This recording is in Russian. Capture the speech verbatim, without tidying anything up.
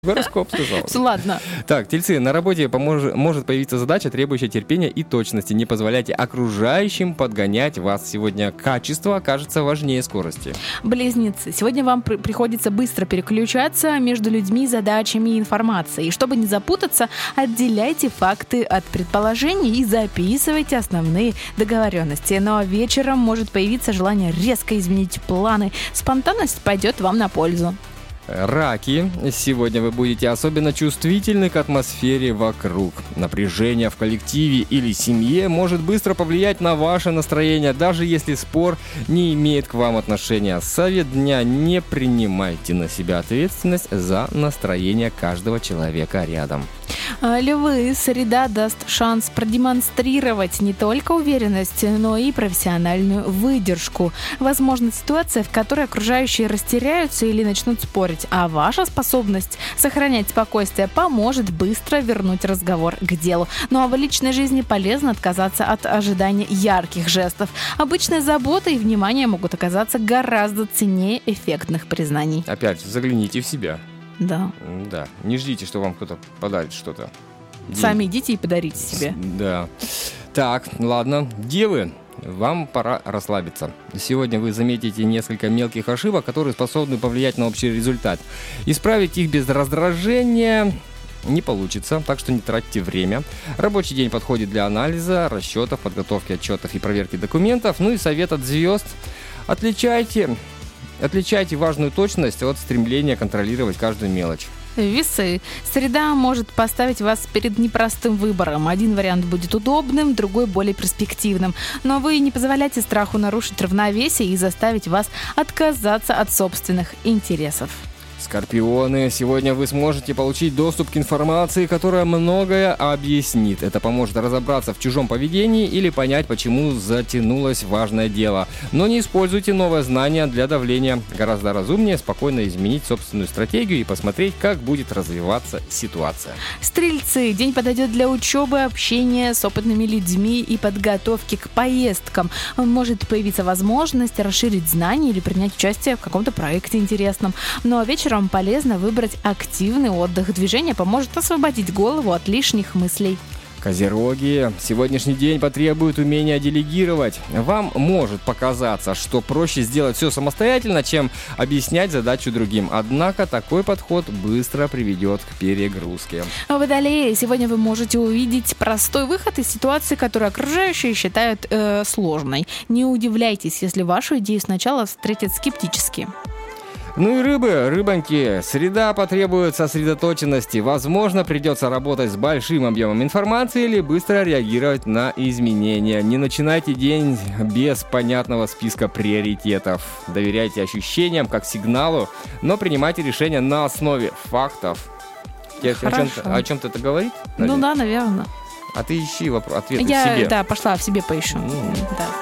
Гороскоп сказал. Все, ладно. Так, тельцы, на работе помож- может появиться задача, требующая терпения и точности. Не позволяйте окружающим подгонять вас. Сегодня качество окажется важнее скорости. Близнецы, сегодня вам при- приходится быстро переключаться между людьми, задачами и информацией. И чтобы не запутаться, отделяйте факты от предположений и записывайте основные договоренности. Но вечером может появиться желание резко изменить планы. Спонтанность пойдет вам на пользу. Раки, сегодня вы будете особенно чувствительны к атмосфере вокруг. Напряжение в коллективе или семье может быстро повлиять на ваше настроение, даже если спор не имеет к вам отношения. Совет дня: не принимайте на себя ответственность за настроение каждого человека рядом. Львы, среда даст шанс продемонстрировать не только уверенность, но и профессиональную выдержку. Возможна ситуация, в которой окружающие растеряются или начнут спорить, а ваша способность сохранять спокойствие поможет быстро вернуть разговор к делу. Ну а в личной жизни полезно отказаться от ожидания ярких жестов. Обычная забота и внимание могут оказаться гораздо ценнее эффектных признаний. Опять, загляните в себя. Да. Да, не ждите, что вам кто-то подарит что-то. Сами идите и подарите себе. Да. Так, ладно. Девы, вам пора расслабиться. Сегодня вы заметите несколько мелких ошибок, которые способны повлиять на общий результат. Исправить их без раздражения не получится, так что не тратьте время. Рабочий день подходит для анализа, расчетов, подготовки отчетов и проверки документов. Ну и совет от звезд: отличайте... Отличайте важную точность от стремления контролировать каждую мелочь. Весы. Среда может поставить вас перед непростым выбором. Один вариант будет удобным, другой более перспективным. Но вы не позволяйте страху нарушить равновесие и заставить вас отказаться от собственных интересов. Скорпионы, сегодня вы сможете получить доступ к информации, которая многое объяснит. Это поможет разобраться в чужом поведении или понять, почему затянулось важное дело. Но не используйте новое знание для давления. Гораздо разумнее спокойно изменить собственную стратегию и посмотреть, как будет развиваться ситуация. Стрельцы. День подойдет для учебы, общения с опытными людьми и подготовки к поездкам. Может появиться возможность расширить знания или принять участие в каком-то проекте интересном. Но вечером полезно выбрать активный отдых. Движение поможет освободить голову от лишних мыслей. Козероги, сегодняшний день потребует умения делегировать. Вам может показаться, что проще сделать все самостоятельно, чем объяснять задачу другим. Однако такой подход быстро приведет к перегрузке. Водолеи, сегодня вы можете увидеть простой выход из ситуации, которую окружающие считают э, сложной. Не удивляйтесь, если вашу идею сначала встретят скептически. Ну и рыбы, рыбоньки, среда потребует сосредоточенности. Возможно, придется работать с большим объемом информации или быстро реагировать на изменения. Не начинайте день без понятного списка приоритетов. Доверяйте ощущениям как сигналу, но принимайте решения на основе фактов. Тебе о чем-то, о чем-то это говорит? Ну да, наверное. А ты ищи вопрос, ответы Я, в себе. Да, пошла в себе поищу. Mm. Да.